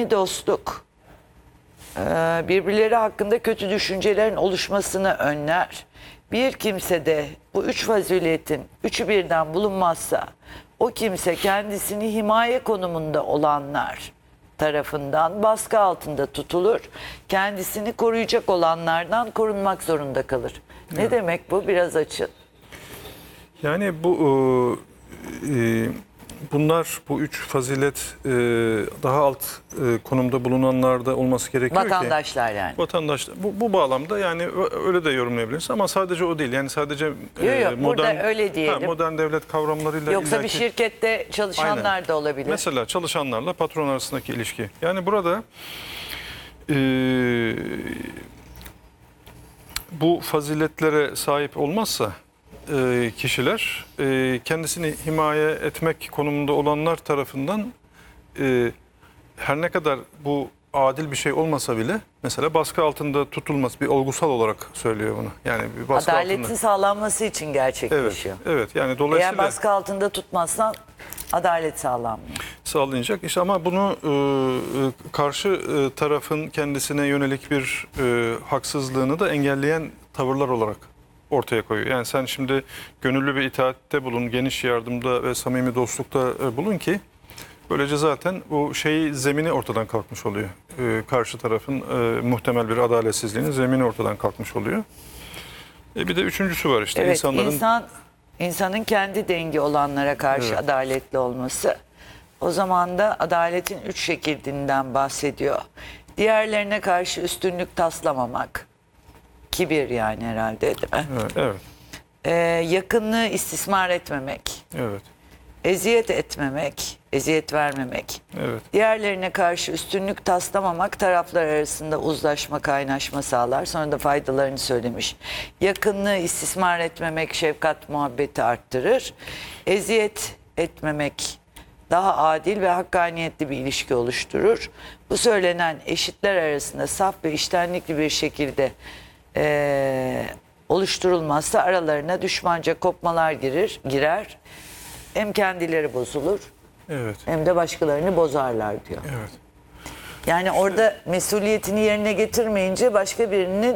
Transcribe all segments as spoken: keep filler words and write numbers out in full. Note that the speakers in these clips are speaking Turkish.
samimi dostluk e, birbirleri hakkında kötü düşüncelerin oluşmasını önler. Bir kimsede bu üç faziletin üçü birden bulunmazsa o kimse kendisini himaye konumunda olanlar tarafından baskı altında tutulur. Kendisini koruyacak olanlardan korunmak zorunda kalır. Ne Evet. demek bu? Biraz açın. Yani bu e, e, bunlar bu üç fazilet e, daha alt e, konumda bulunanlarda olması gerekiyor ki. Vatandaşlar yani. Vatandaşlar bu, bu bağlamda yani ö- öyle de yorumlayabiliriz ama sadece o değil. Yani sadece Yok yok, burada öyle diyelim. ha, modern devlet kavramlarıyla Yoksa bir illaki- şirkette çalışanlar Aynen. da olabilir. Mesela çalışanlarla patron arasındaki ilişki. Yani burada e, bu faziletlere sahip olmazsa e, kişiler e, kendisini himaye etmek konumunda olanlar tarafından e, her ne kadar bu adil bir şey olmasa bile mesela baskı altında tutulması, bir olgusal olarak söylüyor bunu. Yani bir baskı Adaletin altında. sağlanması için Evet, gerçekleşiyor. evet. Yani Eğer dolayısıyla baskı altında tutmazsan adalet sağlanmıyor. sağlayacak. İşte ama bunu e, e, karşı e, tarafın kendisine yönelik bir e, haksızlığını da engelleyen tavırlar olarak ortaya koyuyor. Yani sen şimdi gönüllü bir itaatte bulun, geniş yardımda ve samimi dostlukta e, bulun ki böylece zaten bu şey zemini ortadan kalkmış oluyor. E, karşı tarafın e, muhtemel bir adaletsizliğinin zemini ortadan kalkmış oluyor. E, bir de üçüncüsü var işte Evet, insanların insan insanın kendi dengi olanlara karşı Evet. adaletli olması. O zaman da adaletin üç şeklinden bahsediyor. Diğerlerine karşı üstünlük taslamamak. Kibir yani herhalde, değil mi? evet, evet, Ee, yakınlığı istismar etmemek. evet, Eziyet etmemek, eziyet vermemek. evet. Diğerlerine karşı üstünlük taslamamak taraflar arasında uzlaşma, kaynaşma sağlar. Sonra da faydalarını söylemiş. Yakınlığı istismar etmemek şefkat, muhabbeti arttırır. Eziyet etmemek daha adil ve hakkaniyetli bir ilişki oluşturur. Bu söylenen eşitler arasında saf ve içtenlikli bir şekilde eee, oluşturulmazsa aralarına düşmanca kopmalar girir, girer. Hem kendileri bozulur Evet. hem de başkalarını bozarlar diyor. Evet. Yani orada mesuliyetini yerine getirmeyince başka birinin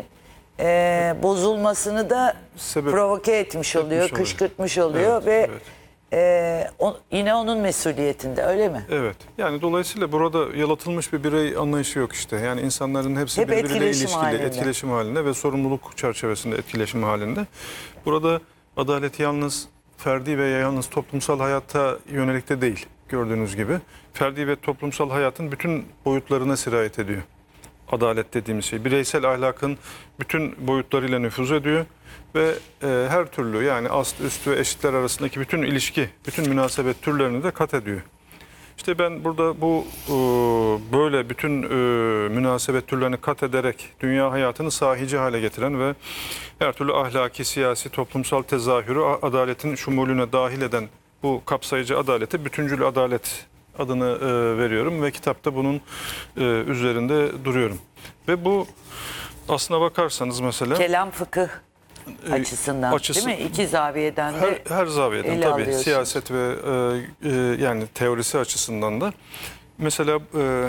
e, bozulmasını da Sebep- provoke etmiş oluyor, oluyor. kışkırtmış oluyor Evet, ve evet. e, o- yine onun mesuliyetinde, öyle mi? Evet. Yani dolayısıyla burada yalıtılmış bir birey anlayışı yok işte. Yani insanların hepsi Hep birbiriyle etkileşim ilişkili, halinde. etkileşim halinde ve sorumluluk çerçevesinde etkileşim halinde. Burada adalet yalnız ferdi ve yalnız toplumsal hayata yönelik de değil gördüğünüz gibi. Ferdi ve toplumsal hayatın bütün boyutlarına sirayet ediyor. Adalet dediğimiz şey. Bireysel ahlakın bütün boyutlarıyla nüfuz ediyor ve e, her türlü yani ast, üst ve eşitler arasındaki bütün ilişki, bütün münasebet türlerini de kat ediyor. İşte ben burada bu e, böyle bütün e, münasebet türlerini kat ederek dünya hayatını sahici hale getiren ve her türlü ahlaki, siyasi, toplumsal tezahürü a- adaletin şumulüne dahil eden bu kapsayıcı adalete bütüncül adalet adını e, veriyorum ve kitapta bunun e, üzerinde duruyorum. Ve bu aslına bakarsanız mesela Kelam fıkıh e, açısından açısı- değil mi? İki zaviyeden her, de her zaviyeden ele tabii alıyorsunuz. siyaset ve e, e, yani teorisi açısından da mesela e,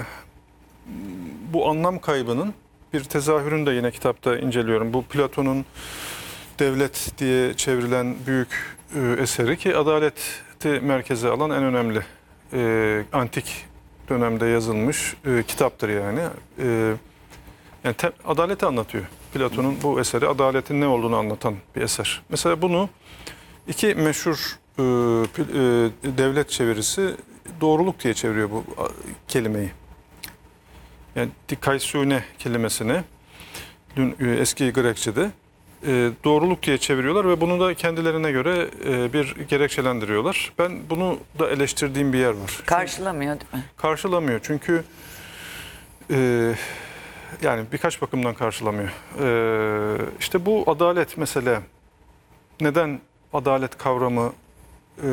bu anlam kaybının bir tezahürünü de yine kitapta inceliyorum. Bu Platon'un Devlet diye çevrilen büyük e, eseri ki adaleti merkeze alan en önemli e, antik dönemde yazılmış e, kitaptır yani. E, yani te- adaleti anlatıyor. Platon'un bu eseri adaletin ne olduğunu anlatan bir eser. Mesela bunu iki meşhur e, pil- e, devlet çevirisi doğruluk diye çeviriyor bu a, kelimeyi. Yani dikaisune kelimesini dün e, eski Grekçe'de e, doğruluk diye çeviriyorlar ve bunu da kendilerine göre e, bir gerekçelendiriyorlar. Ben bunu da eleştirdiğim bir yer var. Karşılamıyor değil mi? Karşılamıyor çünkü e, yani birkaç bakımdan karşılamıyor. E, işte bu adalet mesela neden adalet kavramı e,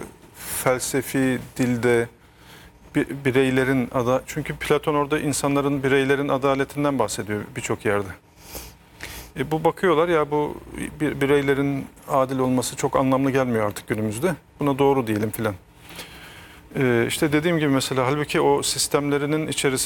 felsefi dilde bi- bireylerin ada çünkü Platon orada insanların bireylerin adaletinden bahsediyor birçok yerde. E, bu bakıyorlar ya bu bir, bireylerin adil olması çok anlamlı gelmiyor artık günümüzde. Buna doğru diyelim filan. E, işte dediğim gibi mesela halbuki o sistemlerinin içerisinde